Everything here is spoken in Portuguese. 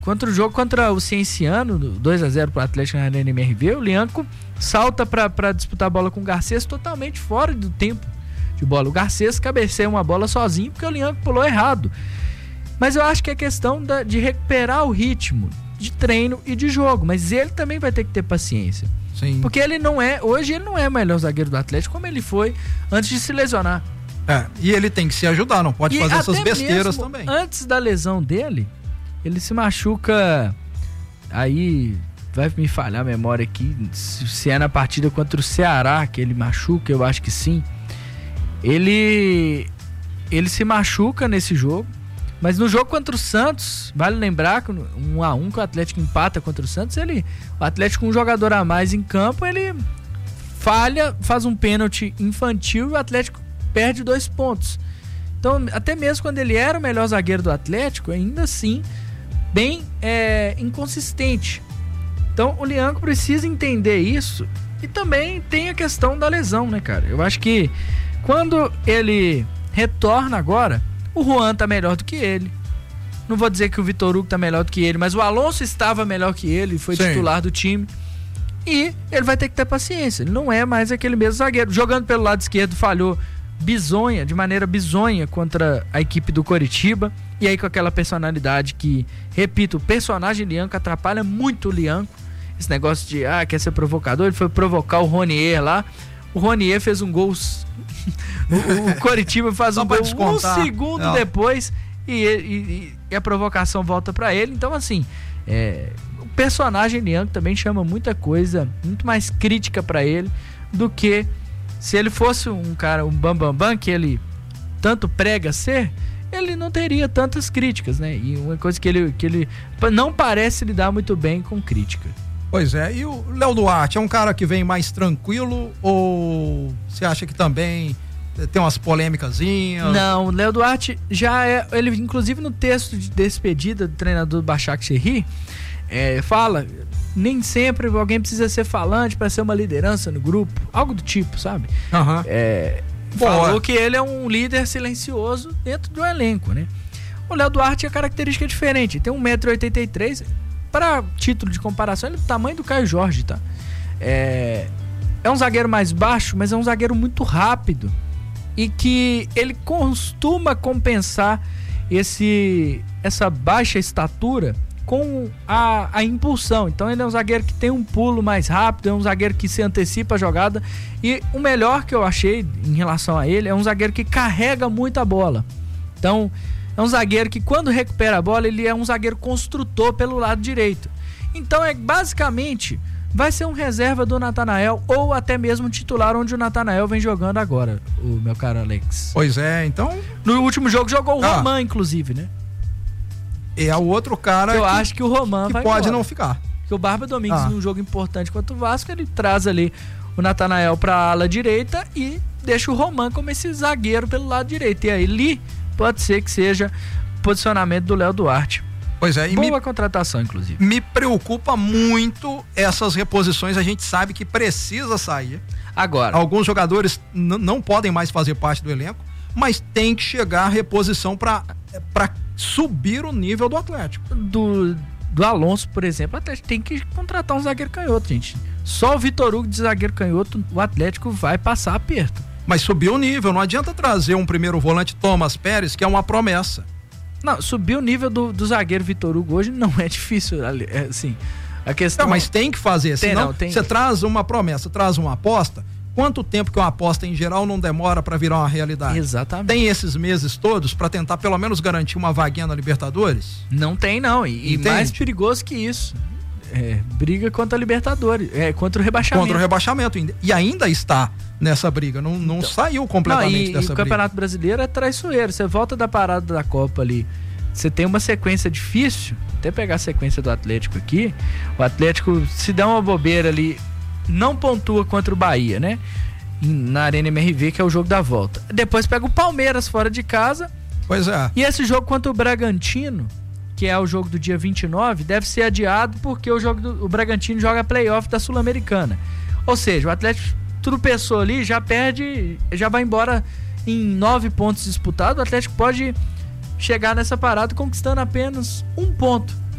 contra o jogo contra o Cienciano, 2-0 pro Atlético na Arena MRV, o Lianco salta pra disputar a bola com o Garcês totalmente fora do tempo de bola. O Garcês cabeceia uma bola sozinho porque o Lianco pulou errado. Mas eu acho que é questão de recuperar o ritmo de treino e de jogo, mas ele também vai ter que ter paciência. Sim. Porque hoje ele não é o melhor zagueiro do Atlético como ele foi antes de se lesionar. E ele tem que se ajudar, não pode fazer essas besteiras também. Antes da lesão dele, ele se machuca, aí vai me falhar a memória aqui, se é na partida contra o Ceará que ele machuca, eu acho que sim. Ele se machuca nesse jogo, mas no jogo contra o Santos, vale lembrar que 1-1 que o Atlético empata contra o Santos, o Atlético com um jogador a mais em campo, ele falha, faz um pênalti infantil e o Atlético perde 2 pontos. Então, até mesmo quando ele era o melhor zagueiro do Atlético, ainda assim, bem inconsistente. Então, o Lianco precisa entender isso e também tem a questão da lesão, né, cara? Eu acho que quando ele retorna agora, o Juan tá melhor do que ele. Não vou dizer que o Vitor Hugo tá melhor do que ele, mas o Alonso estava melhor que ele, foi titular do time. E ele vai ter que ter paciência. Ele não é mais aquele mesmo zagueiro. Jogando pelo lado esquerdo, falhou de maneira bizonha contra a equipe do Coritiba. E aí com aquela personalidade que, repito, o personagem Lianco atrapalha muito o Lianco. Esse negócio de, quer ser provocador, ele foi provocar o Ronier lá. O Ronier fez um gol... o Coritiba faz um gol um segundo depois e a provocação volta pra ele. Então, assim, o personagem Lianco também chama muita coisa, muito mais crítica pra ele do que se ele fosse um cara, um bambambam, que ele tanto prega ser, ele não teria tantas críticas, né? E uma coisa que ele não parece lidar muito bem com crítica. Pois é, e o Léo Duarte é um cara que vem mais tranquilo ou você acha que também tem umas polêmicazinhas? Não, o Léo Duarte já ele inclusive no texto de despedida do treinador Başakşehir, fala, nem sempre alguém precisa ser falante para ser uma liderança no grupo, algo do tipo, sabe? Falou que ele é um líder silencioso dentro do elenco, né? O Léo Duarte é característica diferente, tem 1,83 m, para título de comparação, ele é do tamanho do Caio Jorge, tá? É um zagueiro mais baixo, mas é um zagueiro muito rápido e que ele costuma compensar essa baixa estatura com a impulsão. Então ele é um zagueiro que tem um pulo mais rápido, é um zagueiro que se antecipa a jogada e o melhor que eu achei em relação a ele é um zagueiro que carrega muito a bola. Então é um zagueiro que quando recupera a bola, ele é um zagueiro construtor pelo lado direito. Então basicamente vai ser um reserva do Natanael ou até mesmo titular onde o Natanael vem jogando agora, o meu caro Alex. Pois é, então... No último jogo jogou o Roman, inclusive, né? É o outro cara eu acho que o Roman que vai pode embora. Não ficar. Porque o Barba Domingues, num jogo importante contra o Vasco, ele traz ali o Natanael pra ala direita e deixa o Roman como esse zagueiro pelo lado direito. E aí, ali pode ser que seja o posicionamento do Léo Duarte. Pois é. Boa contratação, inclusive. Me preocupa muito essas reposições. A gente sabe que precisa sair. Agora. Alguns jogadores não podem mais fazer parte do elenco, mas tem que chegar a reposição para subir o nível do Atlético. Do Alonso, por exemplo, o Atlético tem que contratar um zagueiro canhoto, gente. Só o Vitor Hugo de zagueiro canhoto, o Atlético vai passar aperto. Mas subir o nível, não adianta trazer um primeiro volante Thomas Pérez, que é uma promessa. Não, subir o nível do zagueiro Vitor Hugo hoje não é difícil, assim, a questão... Não, mas tem que fazer, senão você traz uma promessa, traz uma aposta, quanto tempo que uma aposta em geral não demora para virar uma realidade? Exatamente. Tem esses meses todos para tentar pelo menos garantir uma vaguinha na Libertadores? Não tem não, e mais perigoso que isso, briga contra a Libertadores, contra o rebaixamento. Contra o rebaixamento, e ainda está nessa briga, não saiu completamente dessa briga. E o Campeonato Brasileiro é traiçoeiro, você volta da parada da Copa ali, você tem uma sequência difícil, até pegar a sequência do Atlético aqui, o Atlético se dá uma bobeira ali, não pontua contra o Bahia, né? Na Arena MRV, que é o jogo da volta. Depois pega o Palmeiras fora de casa. Pois é. E esse jogo contra o Bragantino, que é o jogo do dia 29, deve ser adiado porque o Bragantino joga playoff da Sul-Americana. Ou seja, o Atlético tropeçou ali, já perde, já vai embora em 9 pontos disputados. O Atlético pode chegar nessa parada conquistando apenas 1 ponto.